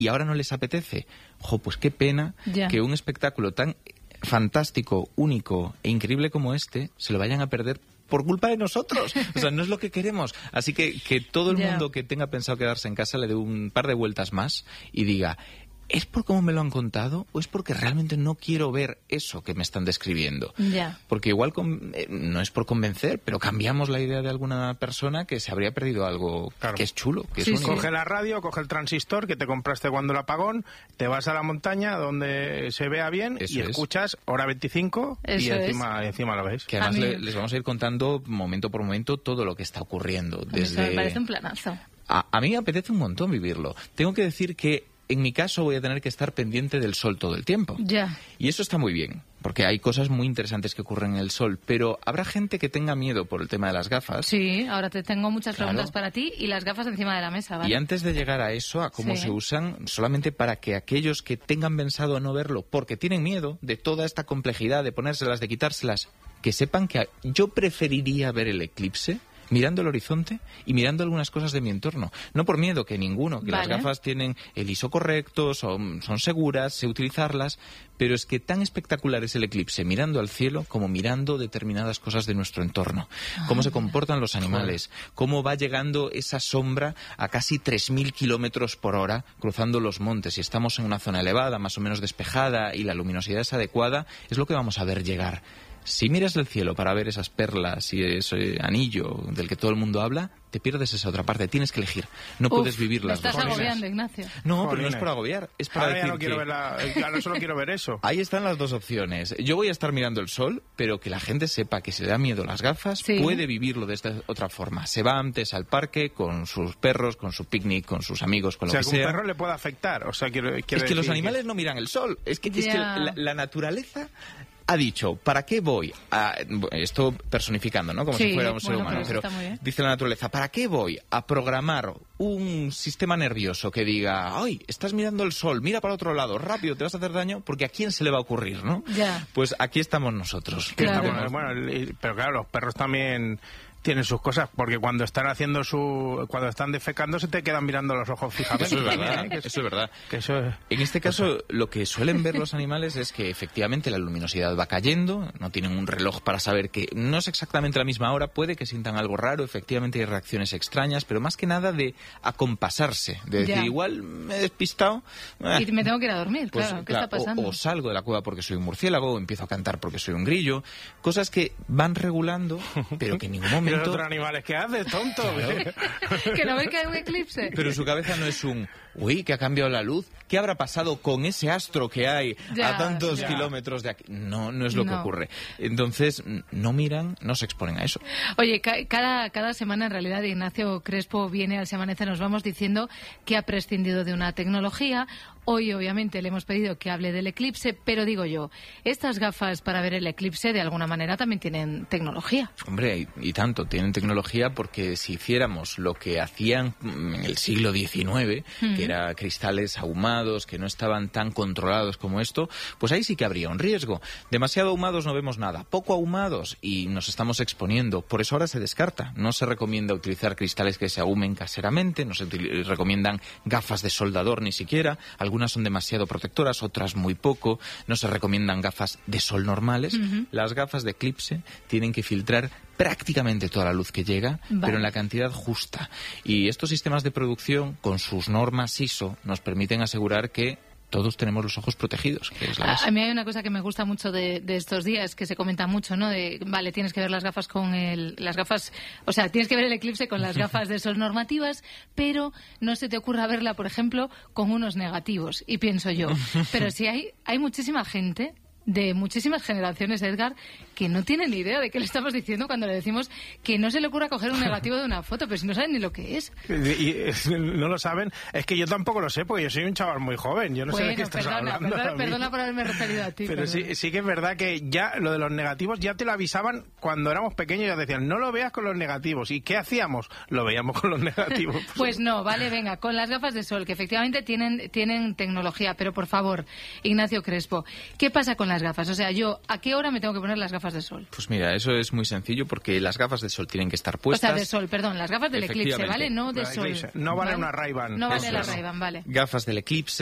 y ahora no les apetece. Pues qué pena que un espectáculo tan fantástico, único e increíble como este se lo vayan a perder por culpa de nosotros. O sea, no es lo que queremos. Así que todo el mundo que tenga pensado quedarse en casa le dé un par de vueltas más y diga, ¿es por cómo me lo han contado o es porque realmente no quiero ver eso que me están describiendo? Porque igual no es por convencer, pero cambiamos la idea de alguna persona que se habría perdido algo que es chulo, que es único. Coge la radio, coge el transistor que te compraste cuando el apagón, te vas a la montaña donde se vea bien escuchas hora 25 y encima lo ves. Que además les vamos a ir contando momento por momento todo lo que está ocurriendo. Me parece un planazo. A mí me apetece un montón vivirlo. Tengo que decir que en mi caso voy a tener que estar pendiente del sol todo el tiempo. Y eso está muy bien, porque hay cosas muy interesantes que ocurren en el sol, pero habrá gente que tenga miedo por el tema de las gafas. Sí, ahora te tengo muchas preguntas para ti y las gafas encima de la mesa, ¿vale? Y antes de llegar a eso, a cómo se usan, solamente para que aquellos que tengan pensado no verlo porque tienen miedo de toda esta complejidad de ponérselas, de quitárselas, que sepan que yo preferiría ver el eclipse mirando el horizonte y mirando algunas cosas de mi entorno. No por miedo, que ninguno, que las gafas tienen el ISO correcto, son seguras, sé utilizarlas, pero es que tan espectacular es el eclipse mirando al cielo como mirando determinadas cosas de nuestro entorno. Cómo se comportan los animales, cómo va llegando esa sombra a casi 3.000 kilómetros por hora cruzando los montes. Si estamos en una zona elevada, más o menos despejada y la luminosidad es adecuada, es lo que vamos a ver llegar. Si miras el cielo para ver esas perlas y ese anillo del que todo el mundo habla, te pierdes esa otra parte. Tienes que elegir. No puedes vivir las dos. Me estás agobiando, Ignacio. No, pero no es por agobiar. Es para decir no quiero solo quiero ver eso. Ahí están las dos opciones. Yo voy a estar mirando el sol, pero que la gente sepa que si le da miedo las gafas, puede vivirlo de esta otra forma. Se va antes al parque con sus perros, con su picnic, con sus amigos, con lo que sea. O sea, que un perro le puede afectar. O sea, es que los animales no miran el sol. Es que la naturaleza ha dicho, ¿para qué voy a...? Esto personificando, ¿no? Como si fuera un ser humano. Pero dice la naturaleza, ¿para qué voy a programar un sistema nervioso que diga, ¡ay, estás mirando el sol, mira para otro lado, rápido, te vas a hacer daño! Porque ¿a quién se le va a ocurrir, no? Pues aquí estamos nosotros. Claro. Pero claro, los perros también tienen sus cosas, porque cuando están cuando están defecando se te quedan mirando los ojos fijamente. Eso es verdad, eso es verdad. En este caso, lo que suelen ver los animales es que efectivamente la luminosidad va cayendo, no tienen un reloj para saber que no es exactamente la misma hora, puede que sientan algo raro, efectivamente hay reacciones extrañas, pero más que nada de acompasarse, de decir, igual me he despistado. Y me tengo que ir a dormir, pues, claro, ¿qué está pasando? O salgo de la cueva porque soy un murciélago, o empiezo a cantar porque soy un grillo, cosas que van regulando, pero que en ningún momento... ¿Y los otros animales qué haces, tonto? Que no ven que hay un eclipse. Pero su cabeza no es uy, que ha cambiado la luz. ¿Qué habrá pasado con ese astro que hay a tantos kilómetros de aquí? No es lo que ocurre. Entonces, no miran, no se exponen a eso. Oye, cada semana en realidad Ignacio Crespo viene al Se Amanece, nos vamos diciendo que ha prescindido de una tecnología. Hoy, obviamente, le hemos pedido que hable del eclipse, pero digo yo, estas gafas para ver el eclipse de alguna manera también tienen tecnología. Hombre, y tanto, tienen tecnología porque si hiciéramos lo que hacían en el siglo XIX, que era cristales ahumados, que no estaban tan controlados como esto, pues ahí sí que habría un riesgo. Demasiado ahumados no vemos nada, poco ahumados y nos estamos exponiendo. Por eso ahora se descarta. No se recomienda utilizar cristales que se ahumen caseramente, no se recomiendan gafas de soldador ni siquiera. Algunas son demasiado protectoras, otras muy poco. No se recomiendan gafas de sol normales. Las gafas de eclipse tienen que filtrar prácticamente toda la luz que llega, pero en la cantidad justa. Y estos sistemas de producción, con sus normas ISO, nos permiten asegurar que todos tenemos los ojos protegidos, que es la base. A mí hay una cosa que me gusta mucho de estos días, que se comenta mucho, ¿no? Vale, tienes que ver las gafas o sea, tienes que ver el eclipse con las gafas de sol normativas, pero no se te ocurra verla, por ejemplo, con unos negativos. Y pienso yo, pero si hay muchísima gente de muchísimas generaciones, Edgar, que no tienen ni idea de qué le estamos diciendo cuando le decimos que no se le ocurra coger un negativo de una foto, pero si no saben ni lo que es. Y no lo saben. Es que yo tampoco lo sé, porque yo soy un chaval muy joven. Yo no sé de qué estás hablando. Perdona por haberme referido a ti. Pero sí que es verdad que ya lo de los negativos ya te lo avisaban cuando éramos pequeños. Ya decían, no lo veas con los negativos. ¿Y qué hacíamos? Lo veíamos con los negativos. Pues no, vale, venga, con las gafas de sol, que efectivamente tienen tecnología. Pero por favor, Ignacio Crespo, ¿qué pasa con las gafas? O sea, yo, ¿a qué hora me tengo que poner las gafas de sol? Pues mira, eso es muy sencillo porque las gafas de sol tienen que estar puestas. O sea, de sol, perdón, las gafas del eclipse, ¿vale? No de sol. No vale una Ray-Ban. No vale la Ray-Ban, vale. Gafas del eclipse.